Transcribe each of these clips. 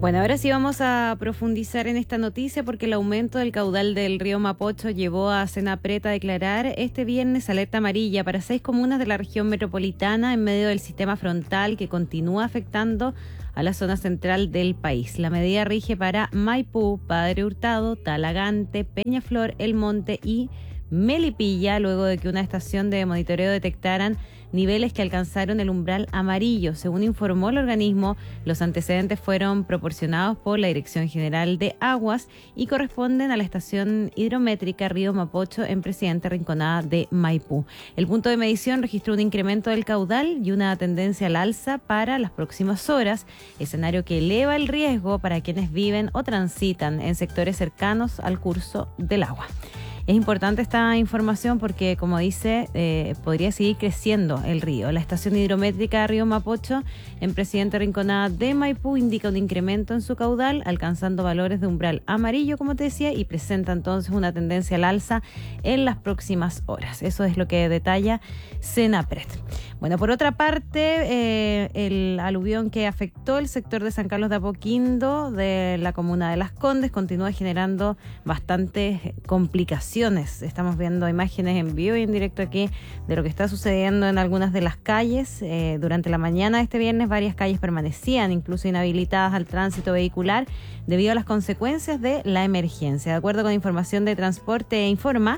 Bueno, ahora sí vamos a profundizar en esta noticia porque el aumento del caudal del río Mapocho llevó a Senapret a declarar este viernes alerta amarilla para 6 comunas de la región metropolitana en medio del sistema frontal que continúa afectando a la zona central del país. La medida rige para Maipú, Padre Hurtado, Talagante, Peñaflor, El Monte y Melipilla, luego de que una estación de monitoreo detectaran niveles que alcanzaron el umbral amarillo. Según informó el organismo, los antecedentes fueron proporcionados por la Dirección General de Aguas y corresponden a la estación hidrométrica Río Mapocho en Presidente Rinconada de Maipú. El punto de medición registró un incremento del caudal y una tendencia al alza para las próximas horas, escenario que eleva el riesgo para quienes viven o transitan en sectores cercanos al curso del agua. Es importante esta información porque, como dice, podría seguir creciendo el río. La estación hidrométrica Río Mapocho, en Presidente Rinconada de Maipú, indica un incremento en su caudal, alcanzando valores de umbral amarillo, como te decía, y presenta entonces una tendencia al alza en las próximas horas. Eso es lo que detalla Senapret. Bueno, por otra parte, el aluvión que afectó el sector de San Carlos de Apoquindo, de la comuna de Las Condes, continúa generando bastantes complicaciones. Estamos viendo imágenes en vivo y en directo aquí de lo que está sucediendo en algunas de las calles. Durante la mañana de este viernes, varias calles permanecían incluso inhabilitadas al tránsito vehicular debido a las consecuencias de la emergencia. De acuerdo con información de Transporte Informa,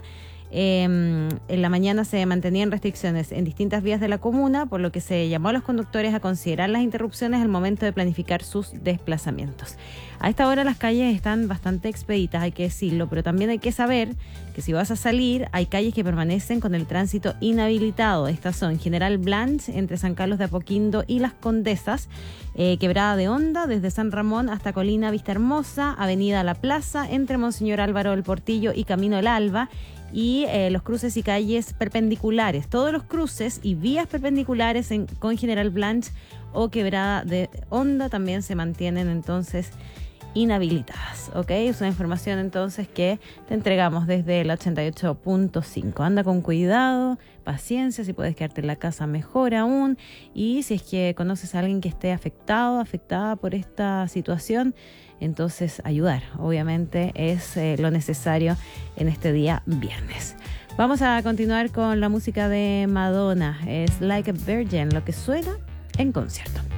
en la mañana se mantenían restricciones en distintas vías de la comuna, por lo que se llamó a los conductores a considerar las interrupciones al momento de planificar sus desplazamientos. A esta hora las calles están bastante expeditas, hay que decirlo, pero también hay que saber que si vas a salir, hay calles que permanecen con el tránsito inhabilitado. Estas son General Blanch, entre San Carlos de Apoquindo y Las Condesas, Quebrada de Honda, desde San Ramón hasta Colina Vista Hermosa, Avenida La Plaza, entre Monseñor Álvaro del Portillo y Camino El Alba, y los cruces y calles perpendiculares. Todos los cruces y vías perpendiculares con General Blanch o Quebrada de Honda también se mantienen entonces inhabilitadas, ¿ok? Es una información entonces que te entregamos desde el 88.5. Anda con cuidado, paciencia, si puedes quedarte en la casa mejor aún, y si es que conoces a alguien que esté afectada por esta situación, entonces ayudar, obviamente es lo necesario en este día viernes. Vamos a continuar con la música de Madonna, es Like a Virgin, lo que suena en concierto.